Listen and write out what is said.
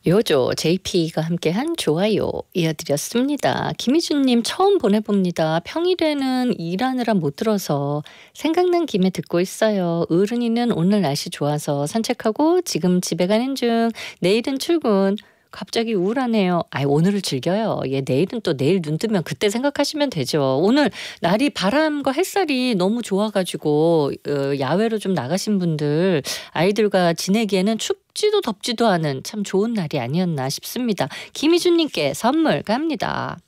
요조 JP가 함께한 좋아요 이어드렸습니다. 김희준님 처음 보내봅니다. 평일에는 일하느라 못 들어서 생각난 김에 듣고 있어요. 어른이는 오늘 날씨 좋아서 산책하고 지금 집에 가는 중. 내일은 출근. 갑자기 우울하네요. 오늘을 즐겨요. 내일은 또 내일 눈 뜨면 그때 생각하시면 되죠. 오늘 날이 바람과 햇살이 너무 좋아가지고 야외로 좀 나가신 분들 아이들과 지내기에는 춥지도 덥지도 않은 참 좋은 날이 아니었나 싶습니다. 김희준님께 선물 갑니다.